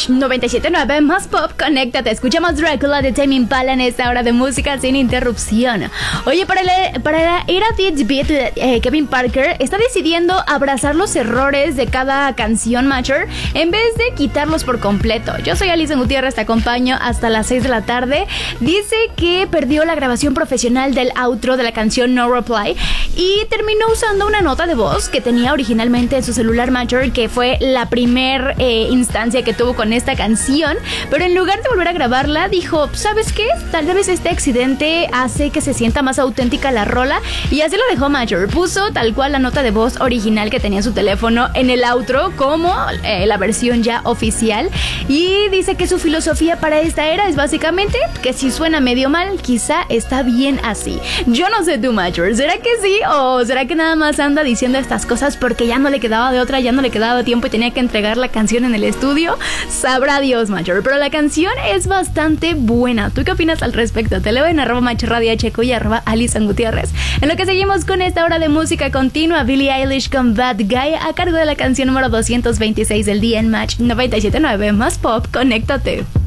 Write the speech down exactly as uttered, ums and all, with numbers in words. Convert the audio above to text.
Match noventa y siete punto nueve más pop, conéctate. Escuchamos Drácula de Tame Impala en esta hora de música sin interrupción. Oye, para la, para la era This Beat, eh, Kevin Parker está decidiendo abrazar los errores de cada canción Matcher en vez de quitarlos por completo. Yo soy Alison Gutiérrez, te acompaño hasta las seis de la tarde. Dice que perdió la grabación profesional del outro de la canción No Reply y terminó usando una nota de voz que tenía originalmente en su celular Matcher, que fue la primer eh, instancia que tuvo con esta canción, pero en lugar de volver a grabarla dijo, ¿sabes qué? Tal vez este accidente hace que se sienta más auténtica la rola, y así lo dejó Matcher. Puso tal cual la nota de voz original que tenía en su teléfono en el outro como eh, la versión ya oficial, y dice que su filosofía para esta era es básicamente que si suena medio mal, quizá está bien así. Yo no sé tú, Matcher, ¿será que sí o será que nada más anda diciendo estas cosas porque ya no le quedaba de otra, ya no le quedaba tiempo y tenía que entregar la canción en el estudio? Sabrá Dios, Matcher, pero la canción es bastante buena. ¿Tú qué opinas al respecto? Te leo en arroba Matcher Radio H Q y arroba Alison Gutiérrez. En lo que seguimos con esta hora de música continua, Billie Eilish con Bad Guy a cargo de la canción número doscientos veintiséis del día en Match noventa y siete punto nueve más pop, conéctate.